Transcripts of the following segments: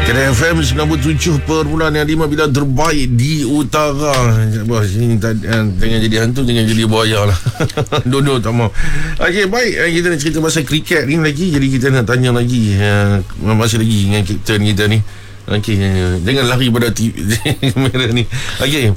Kedah FM 97.5 bila terbaik di utara. Bos, ini jangan jadi hantu, jangan jadi buaya lah. Dua-dua tak mau. Okey, baik, kita nak cerita pasal kriket ni lagi. Jadi kita nak tanya lagi, masih lagi dengan kapten kita ni. Okey, jangan lari pada kamera ni. Okey,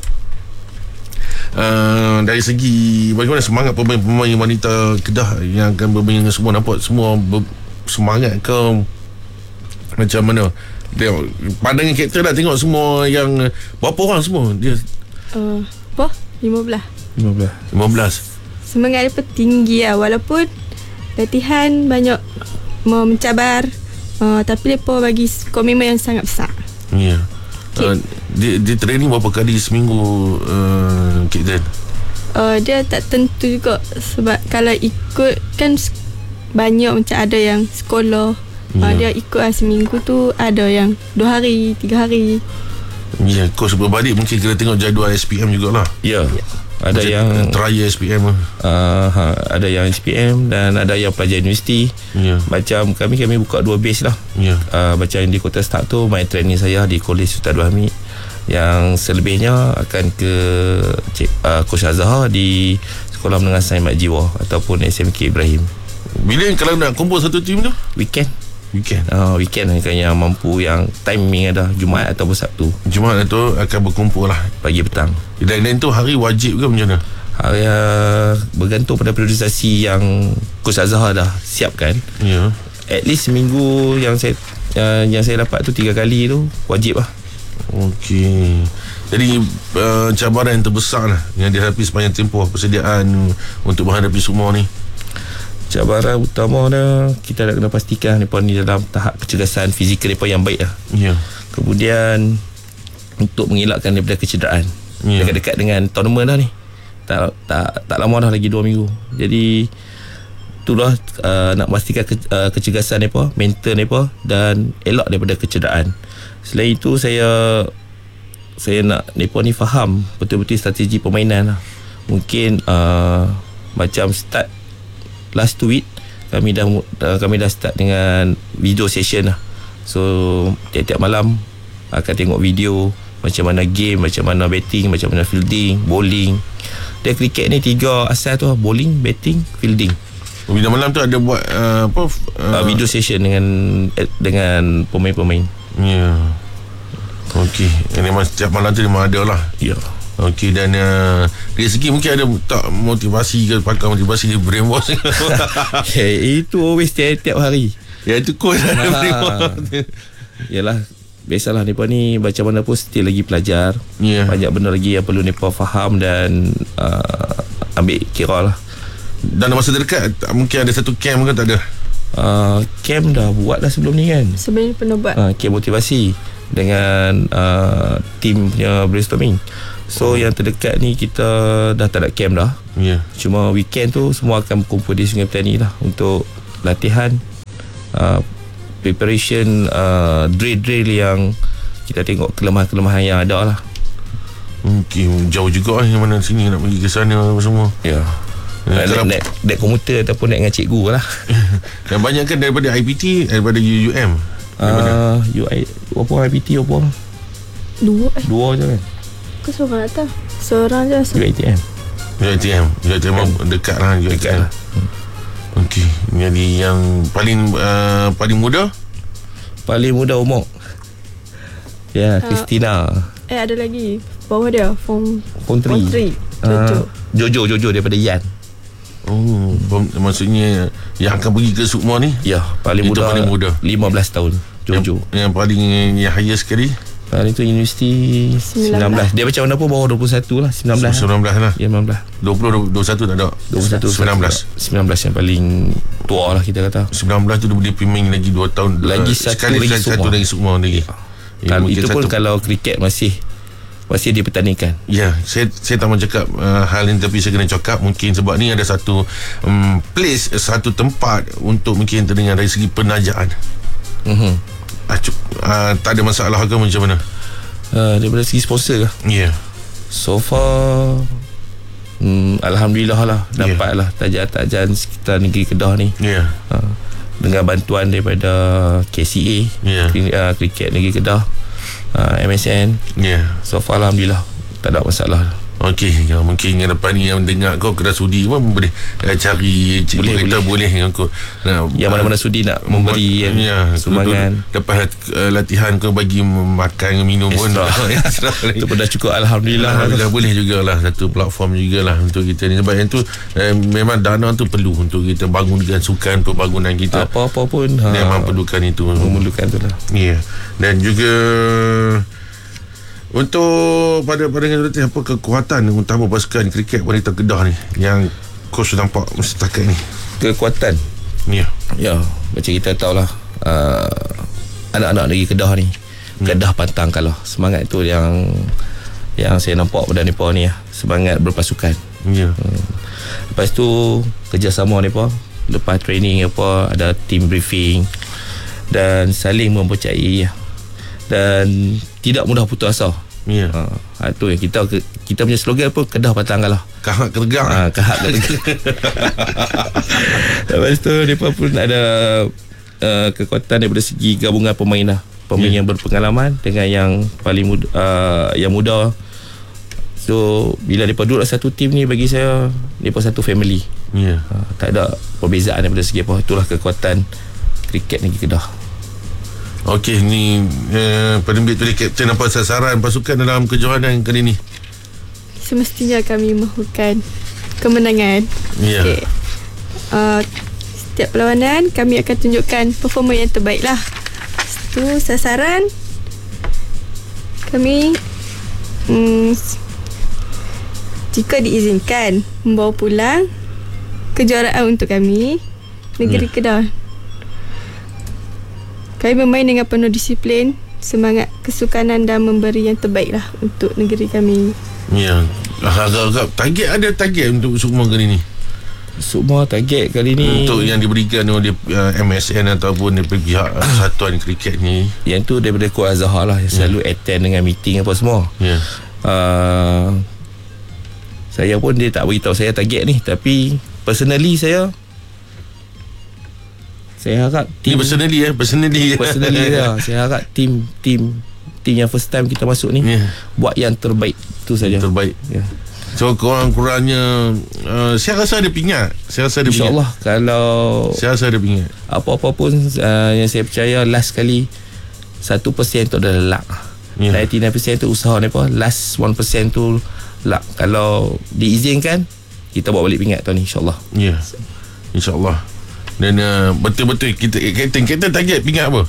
dari segi bagaimana semangat pemain-pemain wanita Kedah yang akan bermain dengan semua, nampak semua semangat ke macam mana? Tengok pandangan kapten dah, tengok semua yang berapa orang semua dia? 15. Semangat dia tinggi lah, walaupun latihan banyak mencabar, tapi mereka bagi komitmen yang sangat besar. Ya. Okay. Dia training berapa kali seminggu, kapten? Dia tak tentu juga, sebab kalau ikut kan banyak macam ada yang sekolah. Dia ikut seminggu tu ada yang 2 hari, 3 hari. Ya, coach berbalik mungkin kena tengok jadual SPM jugalah. Ya. Ada macam yang trial SPM. Ada yang SPM dan ada yang pelajar universiti. Ya. Macam kami buka 2 base lah. Ya. Macam di Kota Start tu, main training saya di Kolej Sultan Abdul Hamid. Yang selebihnya akan ke Coach Azhar di Sekolah Menengah Sains Mat Jiwa ataupun SMK Ibrahim. Bila kalau nak kumpul satu tim tu? Weekend kan yang mampu, yang timing ada Jumaat ataupun Sabtu. Jumaat tu akan berkumpul lah pagi petang. Dan tu hari wajib ke macam mana? Hari bergantung pada priorisasi yang Coach Azhar dah siapkan. Ya. At least seminggu yang saya dapat tu 3 kali tu wajib lah. Okey. Jadi cabaran yang terbesar lah yang dihadapi sepanjang tempoh persediaan untuk menghadapi semua ni. Cabaran utama dah, kita nak kena pastikan mereka ni dalam tahap kecergasan fizikal mereka yang baik lah. Ya. Kemudian untuk mengelakkan daripada kecederaan. Dekat-dekat dengan tournament dah ni. Tak lama dah, lagi 2 minggu. Jadi itulah nak pastikan kecergasan mereka, mental mereka dan elak daripada kecederaan. Selain itu saya nak mereka ni faham betul-betul strategi permainan lah. Mungkin macam start last 2 week kami dah start dengan video session lah. So tiap-tiap malam akan tengok video macam mana game, macam mana batting, macam mana fielding, bowling. Dan kriket ni 3 asal tu, bowling, batting, fielding. Bila malam tu ada buat video session dengan pemain-pemain. Ya. Okey, ini memang setiap malam tu memang ada lah. Ya. Okey, dan dari segi mungkin ada tak motivasi ke, pakar motivasi dia brainwash. Itu always tiap hari. Ya, itu coach Yalah, biasalah mereka ni macam mana pun still lagi pelajar. Banyak benda lagi yang perlu mereka faham dan ambil kira lah. Dan masa terdekat mungkin ada satu camp ke tak ada? Camp dah buat dah sebelum ni kan. Sebelum ni pernah buat camp motivasi dengan tim punya brainstorming. So yang terdekat ni kita dah tak ada camp dah. Cuma weekend tu semua akan berkumpul di Sungai Petani lah untuk latihan, preparation, drill yang kita tengok kelemahan-kelemahan yang ada lah. Jauh juga yang mana sini nak pergi ke sana semua. Ya. Naik komuter ataupun naik dengan cikgu lah. Yang banyak kan daripada IPT, daripada UUM. Apa IPT apa? Dua je kan. Kau seorang tak tahu? Seorang je. UiTM dekat lah. Okey. Jadi yang paling muda? Paling muda umur. Ya, Christina. Ada lagi bawah dia Form 3. Jojo daripada Yan. Maksudnya yang akan pergi ke Sukma ni? Ya, paling muda 15 tahun. Jojo. Yang paling yang highest sekali? Itu universiti 19. Dia macam mana pun bawah 21 lah. 19 lah. Ya, 19. 20, 21 tak ada. 19 yang paling tua lah kita kata. 19 tu dia main lagi 2 tahun. Lagi satu lagi Sukma lagi. Itu pun kalau kriket masih dipertandingkan. Ya, saya tak mahu cakap hal ini, tapi saya kena cakap mungkin sebab ni ada satu place, satu tempat untuk mungkin terdengar dari segi penajaan. Tak ada masalah ke macam mana? Daripada segi sponsor ke? Ya. So far Alhamdulillah lah, dapatlah tajaan sekitar negeri Kedah ni. dengan bantuan daripada KCA, Kriket Negeri Kedah, MSN. So far alhamdulillah tak ada masalah. Okey, mungkin yang depan ni yang dengar kau kena sudi pun boleh cari kita boleh dengan kau. Yang mana-mana sudi nak memberi sumbangan. Lepas latihan kau bagi makan minum pun itu pun dah cukup alhamdulillah. Boleh jugalah, satu platform jugalah untuk kita ni. Sebab yang tu memang dana tu perlu untuk kita bangunkan sukan pembangunan kita. Apa-apa pun memang perlukan itu, memerlukan tu lah. Dan juga untuk pada apa kekuatan utama pasukan kriket wanita Kedah ni yang coach nampak setakat ni? Kekuatan ya macam kita tahulah, anak-anak negeri Kedah ni Kedah pantang kalah. Semangat tu yang saya nampak pada mereka ni, semangat berpasukan. Lepas tu kerjasama mereka, lepas training apa ada team briefing dan saling mempercayai dan tidak mudah putus asa. Tu yang kita punya slogan pun Kedah pantang kalah. Kahak ketegang. Kahak ketegang. Lepas tu mereka pun ada kekuatan daripada segi gabungan pemain lah. Pemain yang berpengalaman dengan yang paling muda, yang muda. So bila mereka duduk satu tim ni, bagi saya mereka satu family. Tak ada perbezaan daripada segi apa. Itulah kekuatan kriket negeri Kedah. Okey, ni Penembik tu Kapten, apa sasaran pasukan dalam kejohanan kali ni? Semestinya kami mahukan kemenangan. Okay. Setiap perlawanan kami akan tunjukkan performa yang terbaik lah. Itu sasaran kami, jika diizinkan, membawa pulang kejuaraan untuk kami negeri Kedah. Kami bermain dengan penuh disiplin, semangat kesukanan dan memberi yang terbaik lah untuk negeri kami. Agak-agak ada target untuk Sukma kali ni? Sukma target kali ni untuk yang diberikan oleh MSN ataupun daripada pihak satuan kriket ni. Yang tu daripada Coach Azhar lah, yang selalu attend dengan meeting apa semua. Saya pun dia tak beritahu saya target ni, tapi personally saya harap team personally lah. Saya harap team yang first time kita masuk ni buat yang terbaik. Tu saja. Terbaik. So kurang-kurangnya saya rasa ada pingat. InsyaAllah kalau saya rasa ada pingat. Apa-apa pun yang saya percaya last kali 1% tu adalah luck. 99% tu usaha ni apa. Last 1% tu luck. Kalau diizinkan, kita bawa balik pingat tahun ni, insyaAllah. InsyaAllah. Dan betul-betul kita target pingat apa?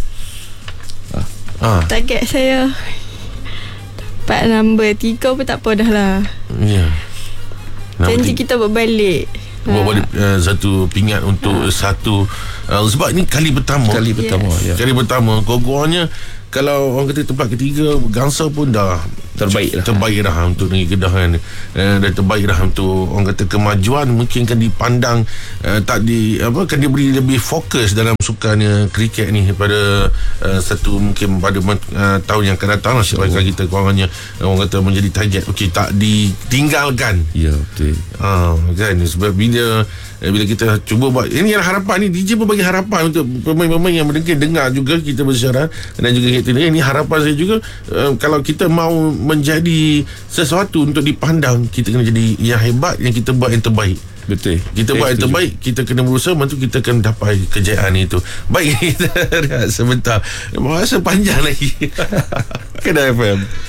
Target saya dapat nombor 3 pun tak apa dah lah. Janji kita buat balik satu pingat untuk satu, sebab ni kali pertama. Kali pertama kurang-kurangnya kalau orang kata tempat ketiga, Gangsa pun dah terbaik dah untuk negeri Kedah kan. Dan terbaik dah untuk orang kata kemajuan, mungkin kan dipandang kan diberi lebih fokus dalam sukan kriket ni pada satu mungkin pada tahun yang akan datang lah, supaya kita kurangnya orang kata menjadi target. Okey, tak ditinggalkan. Betul. Kan, sebab bila kita cuba buat ini, adalah harapan ni. DJ pun bagi harapan untuk pemain-pemain yang dengar juga kita bersiaran, dan juga ini harapan saya juga, kalau kita mau menjadi sesuatu untuk dipandang, kita kena jadi yang hebat, yang kita buat yang terbaik. Betul. Kita buat yang terbaik, kita kena berusaha, mantu kita akan dapat kejayaan itu. Baik, kita rehat sebentar. Masa panjang lagi. Kedah FM.